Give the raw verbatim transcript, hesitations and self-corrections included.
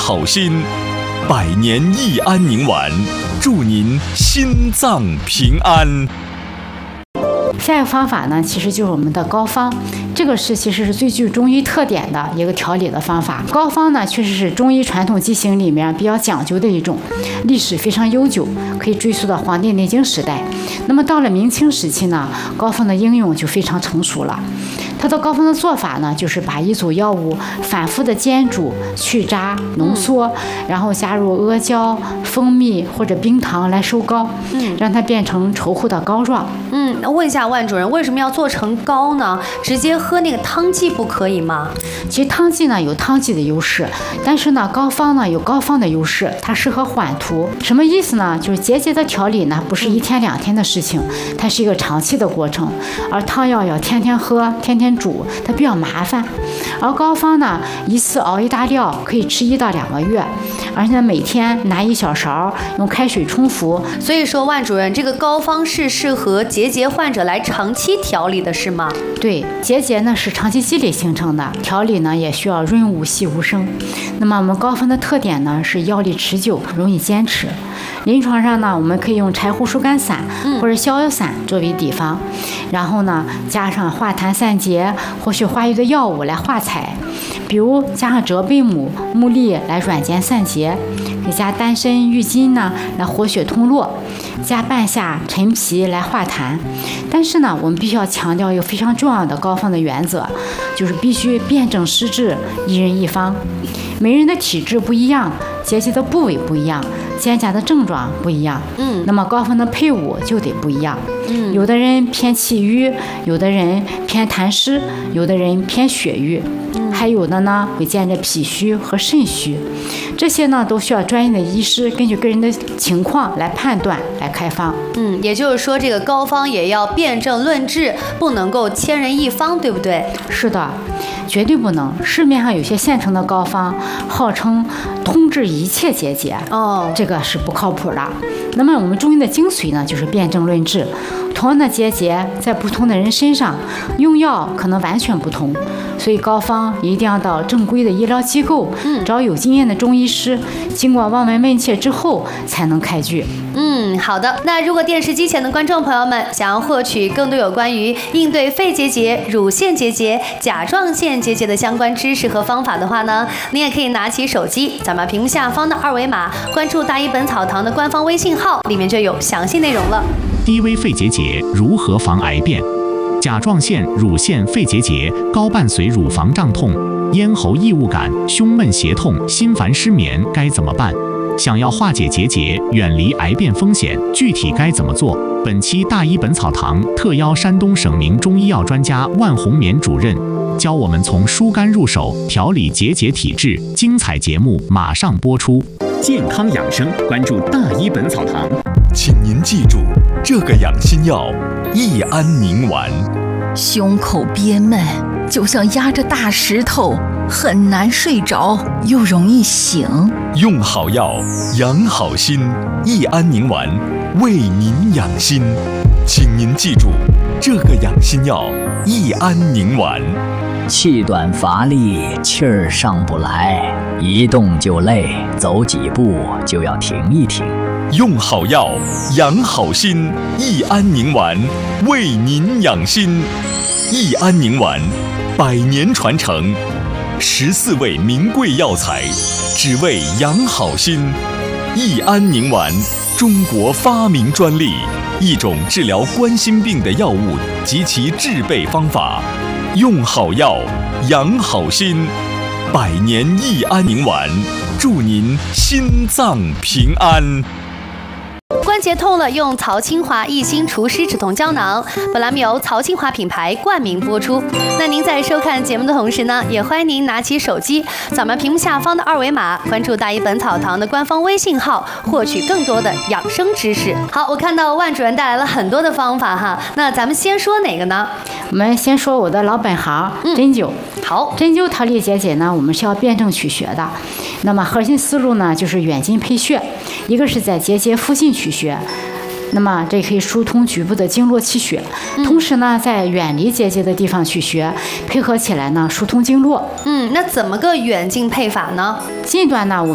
好心，百年益安宁丸，祝您心脏平安。 下一个方法呢，其实就是我们的膏方，这个是其实是最具中医特点的一个调理的方法。膏方呢，确实是中医传统剂型里面比较讲究的一种，历史非常悠久，可以追溯到《黄帝内经》时代。那么到了明清时期呢，膏方的应用就非常成熟了。它的膏方的做法呢，就是把一组药物反复的煎煮、去渣、浓缩，然后加入阿胶、蜂蜜或者冰糖来收膏，嗯，让它变成稠糊的膏状。 嗯，那问一下万主任，为什么要做成膏呢？直接喝那个汤剂不可以吗？ 其实汤剂呢有汤剂的优势，但是呢膏方呢有膏方的优势，它适合缓涂。什么意思呢？就是结节的调理呢不是一天两天的事情，它是一个长期的过程，而汤药要天天喝、天天煮，它比较麻烦。而膏方呢，一次熬一大料，可以吃一到两个月，而且每天拿一小勺，用开水冲服。 所以说，万主任，这个膏方是适合结节患者来长期调理的，是吗？ 对，结节呢是长期积累形成的，调理呢也需要润物细无声。那么我们膏方的特点呢是药力持久，容易坚持。临床上呢，我们可以用柴胡疏肝散或者逍遥散作为底方，然后呢加上化痰散结、活血化瘀的药物来化采，比如加上折贝母、木栗来软坚散结，可以加丹参、郁金呢来活血通络，加半夏、陈皮来化痰。但是呢，我们必须要强调一个非常重要的膏方的原则，就是必须辨证施治，一人一方。每人的体质不一样，结节的部位不一样，肩胛的症状不一样，嗯，那么膏方的配伍就得不一样，嗯，有的人偏气郁，有的人偏痰湿，有的人偏血瘀，嗯，还有的呢会见着脾虚和肾虚，这些呢都需要专业的医师根据个人的情况来判断来开方。 嗯，也就是说这个膏方也要辨证论治，不能够千人一方，对不对？ 是的，绝对不能。市面上有些现成的膏方号称通治一切结节，哦，这个是不靠谱的。那么我们中医的精髓呢，就是辨证论治。同样的结节在不同的人身上用药可能完全不同，所以膏方一定要到正规的医疗机构，嗯，找有经验的中医师，经过望闻问切之后才能开具。 嗯，好的。那如果电视机前的观众朋友们想要获取更多有关于应对肺结节、乳腺结节、甲状腺结节的相关知识和方法的话呢，你也可以拿起手机，咱们屏幕下方的二维码，关注大医本草堂的官方微信号，里面就有详细内容了。 低危肺结节如何防癌变？甲状腺、乳腺肺结节高伴随乳房胀痛、咽喉异物感、胸闷胁痛、心烦失眠，该怎么办？想要化解结节，远离癌变风险，具体该怎么做？本期大医本草堂特邀山东省名中医药专家万红棉主任，教我们从疏肝入手调理结节体质。精彩节目马上播出。 健康养生，关注大医本草堂。 请您记住，这个养心药益安宁丸。 胸口憋闷，就像压着大石头，很难睡着，又容易醒。 用好药，养好心，益安宁丸为您养心。请您记住，这个养心药益安宁丸。 气短乏力，气儿上不来，一动就累，走几步就要停一停。 用好药，养好心，益安宁丸为您养心。益安宁丸，百年传承，十四味名贵药材，只为养好心。益安宁丸，中国发明专利，一种治疗冠心病的药物及其制备方法。用好药，养好心，百年益安宁丸，祝您心脏平安。 关节痛了，用曹清华益心除湿止痛胶囊。本栏目由曹清华品牌冠名播出。那您在收看节目的同时呢，也欢迎您拿起手机，扫描屏幕下方的二维码，关注大医本草堂的官方微信号，获取更多的养生知识。好，我看到万主任带来了很多的方法哈，那咱们先说哪个呢？ 我们先说我的老本行，嗯、针灸。 好， 针灸调理结节呢，我们是要辨证取穴的。那么核心思路呢，就是远近配穴，一个是在结节附近取穴。那么这可以疏通局部的经络气血，嗯、同时呢，在远离结节的地方取穴，配合起来呢，疏通经络。 嗯，那怎么个远近配法呢？ 近端呢，我们